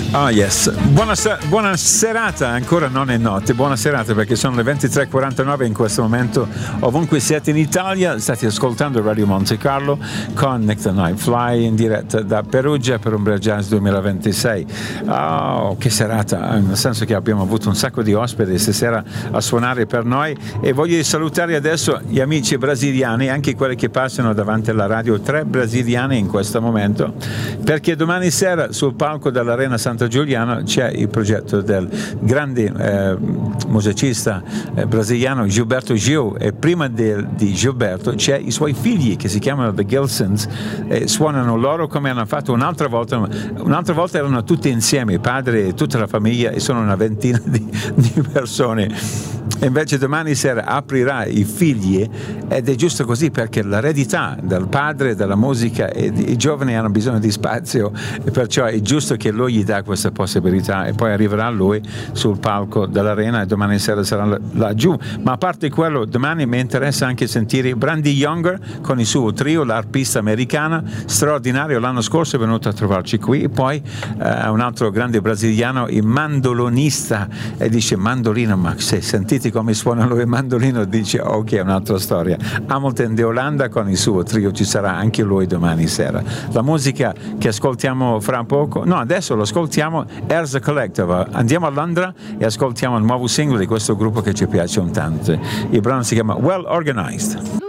Ah yes, buona serata, ancora non è notte, buona serata perché sono le 23:49 in questo momento, ovunque siete in Italia, state ascoltando Radio Monte Carlo con Nick the Night Fly in diretta da Perugia per Umbria Jazz 2026. Oh, che serata, nel senso che abbiamo avuto un sacco di ospiti stasera a suonare per noi e voglio salutare adesso gli amici brasiliani, anche quelli che passano davanti alla radio, 3 brasiliani in questo momento, perché domani sera sul palco dell'Arena Santa Giuliano c'è il progetto del grande musicista brasiliano Gilberto Gil e prima di Gilberto c'è i suoi figli che si chiamano The Gilsons e suonano loro come hanno fatto un'altra volta erano tutti insieme, padre e tutta la famiglia e sono una ventina di persone. E invece domani sera aprirà i figli ed è giusto così perché l'eredità del padre della musica e i giovani hanno bisogno di spazio e perciò è giusto che lui gli dà questa possibilità e poi arriverà lui sul palco dell'Arena e domani sera sarà laggiù. Ma a parte quello, domani mi interessa anche sentire Brandy Younger con il suo trio, l'arpista americana straordinario, l'anno scorso è venuto a trovarci qui, e poi un altro grande brasiliano, il mandolonista, e dice mandolino, ma se sentite come suona lui il mandolino dice ok, è un'altra storia. Hamilton di Olanda con il suo trio, ci sarà anche lui domani sera. La musica che ascoltiamo fra poco, no adesso lo ascoltiamo, Erza Collective, andiamo a Londra e ascoltiamo il nuovo singolo di questo gruppo che ci piace un tanto, il brano si chiama Well Organized.